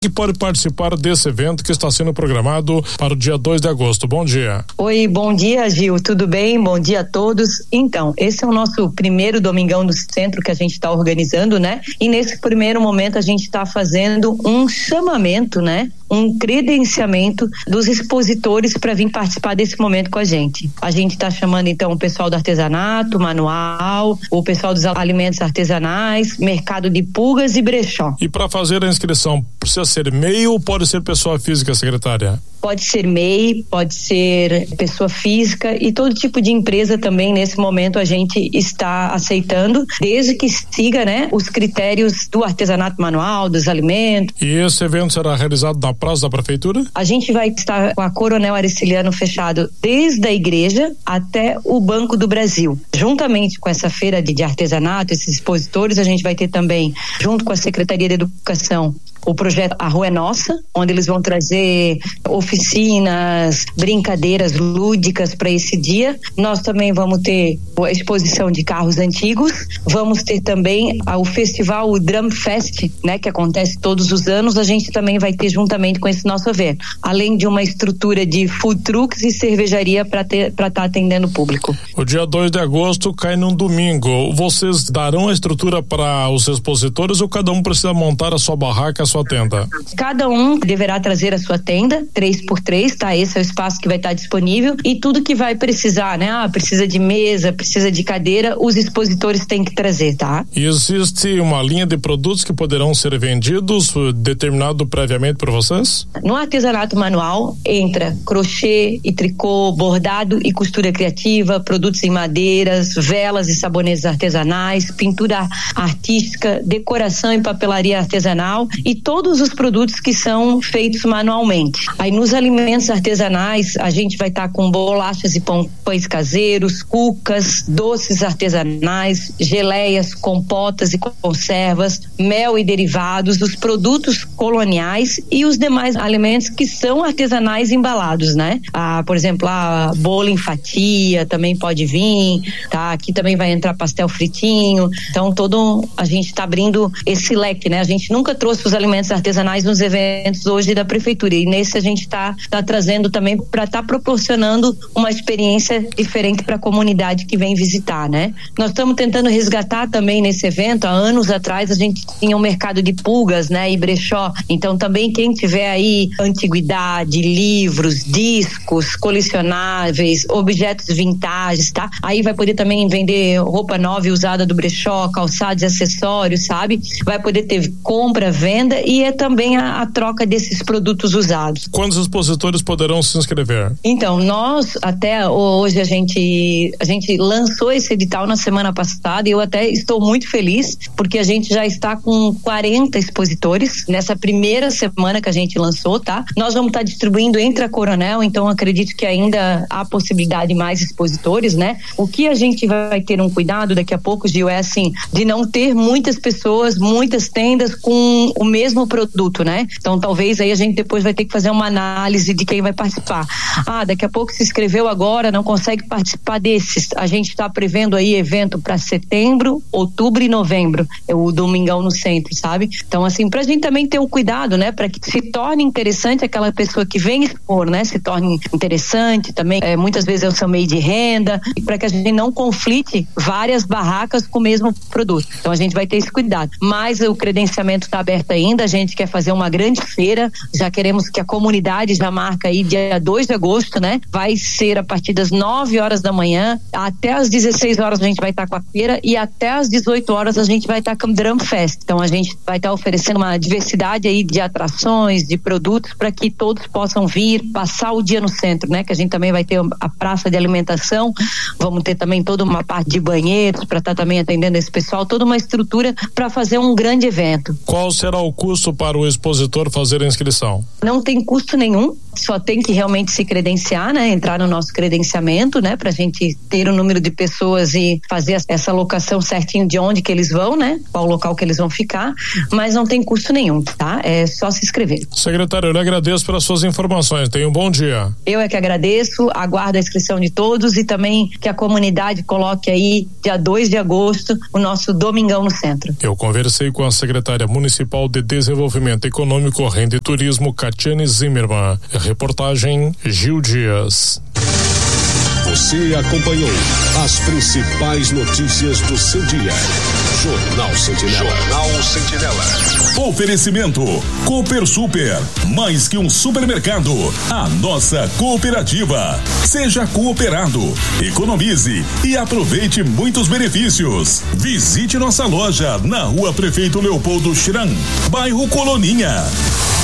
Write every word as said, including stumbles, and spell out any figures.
que pode participar desse evento que está sendo programado para o dia dois de agosto. Bom dia. Oi, bom dia, Gil, tudo bem? Bom dia a todos. Então, esse é o nosso primeiro Domingão do Centro que a gente está organizando, né? E nesse primeiro momento a gente está fazendo um chamamento, né? Um credenciamento dos expositores para vir participar desse momento com a gente. A gente está chamando então o pessoal do artesanato, manual, o pessoal dos alimentos artesanais, mercado de pulgas e brechó. E para fazer a inscrição, precisa ser M E I ou pode ser pessoa física, secretária? Pode ser M E I, pode ser pessoa física e todo tipo de empresa também nesse momento a gente está aceitando, desde que siga, né, os critérios do artesanato manual, dos alimentos. E esse evento será realizado na praça da prefeitura? A gente vai estar com a Coronel Ariciliano fechado desde a igreja até o Banco do Brasil. Juntamente com essa feira de, de artesanato, esses expositores, a gente vai ter também, junto com a Secretaria de Educação, o projeto A Rua é Nossa, onde eles vão trazer oficinas, brincadeiras lúdicas para esse dia. Nós também vamos ter a exposição de carros antigos, vamos ter também o festival o Drum Fest, né, que acontece todos os anos. A gente também vai ter juntamente com esse nosso evento, além de uma estrutura de food trucks e cervejaria para estar tá atendendo o público. O dia dois de agosto cai num domingo. Vocês darão a estrutura para os expositores ou cada um precisa montar a sua barraca, a sua tenda? Cada um deverá trazer a sua tenda, três por três, tá? Esse é o espaço que vai estar disponível e tudo que vai precisar, né? Ah, precisa de mesa, precisa de cadeira, os expositores têm que trazer, tá? E existe uma linha de produtos que poderão ser vendidos, determinado previamente por vocês? No artesanato manual entra crochê e tricô, bordado e costura criativa, produtos em madeiras, velas e sabonetes artesanais, pintura artística, decoração e papelaria artesanal e todos os produtos que são feitos manualmente. Aí nos alimentos artesanais a gente vai estar tá com bolachas e pão, pães caseiros, cucas, doces artesanais, geleias, compotas e conservas, mel e derivados, os produtos coloniais e os demais alimentos que são artesanais embalados, né? Ah, por exemplo, a bolo em fatia também pode vir, tá? Aqui também vai entrar pastel fritinho. Então todo a gente está abrindo esse leque, né? A gente nunca trouxe os alimentos artesanais nos eventos hoje da prefeitura e nesse a gente está tá trazendo também para estar tá proporcionando uma experiência diferente para a comunidade que vem visitar, né? Nós estamos tentando resgatar também nesse evento. Há anos atrás a gente tinha um mercado de pulgas, né, e brechó. Então também quem tiver aí antiguidade, livros, discos, colecionáveis, objetos vintage, tá? Aí vai poder também vender roupa nova e usada do brechó, calçados e acessórios, sabe? Vai poder ter compra, venda e é também a, a troca desses produtos usados. Quantos expositores poderão se inscrever? Então, nós até hoje a gente a gente lançou esse edital na semana passada e eu até estou muito feliz porque a gente já está com quarenta expositores nessa primeira semana que a gente lançou, tá? Nós vamos estar distribuindo entre a Coronel, então acredito que ainda há possibilidade de mais expositores, né? O que a gente vai ter um cuidado daqui a pouco, Gil, é assim, de não ter muitas pessoas, muitas tendas com o mesmo produto, né? Então talvez aí a gente depois vai ter que fazer uma análise de quem vai participar. Ah, daqui a pouco se inscreveu agora, não consegue participar desses. A gente está prevendo aí evento para setembro, outubro e novembro, é o Domingão no Centro, sabe? Então assim, pra gente também ter um cuidado, né? Para que se torne interessante aquela pessoa que vem expor, né? Se torne interessante também, é, muitas vezes é o seu meio de renda, e para que a gente não conflite várias barracas com o mesmo produto. Então a gente vai ter esse cuidado. Mas o credenciamento está aberto ainda, a gente quer fazer uma grande feira, já queremos que a comunidade já marca aí dia dois de agosto, né? Vai ser a partir das nove horas da manhã até as dezesseis horas a gente vai estar com a feira e até as dezoito horas a gente vai estar com o Drum Fest. Então a gente vai estar oferecendo uma diversidade aí de atrações, de produtos para que todos possam vir, passar o dia no centro, né? Que a gente também vai ter a praça de alimentação, vamos ter também toda uma parte de banheiros para estar também atendendo esse pessoal, toda uma estrutura para fazer um grande evento. Qual será o custo para o expositor fazer a inscrição? Não tem custo nenhum, só tem que realmente se credenciar, né? Entrar no nosso credenciamento, né? Pra gente ter o número de pessoas e fazer essa alocação certinho de onde que eles vão, né? Qual local que eles vão ficar, mas não tem custo nenhum, tá? É só se inscrever. Secretário, eu lhe agradeço pelas suas informações. Tenha um bom dia. Eu é que agradeço, aguardo a inscrição de todos e também que a comunidade coloque aí, dia dois de agosto, o nosso Domingão no Centro. Eu conversei com a secretária municipal de Desenvolvimento Econômico, Renda e Turismo, Catiane Zimmermann. Reportagem Gil Dias. Você acompanhou as principais notícias do seu dia. Jornal Sentinela. Jornal Sentinela. Oferecimento Cooper Super, mais que um supermercado, a nossa cooperativa. Seja cooperado, economize e aproveite muitos benefícios. Visite nossa loja na Rua Prefeito Leopoldo Schramm, bairro Coloninha.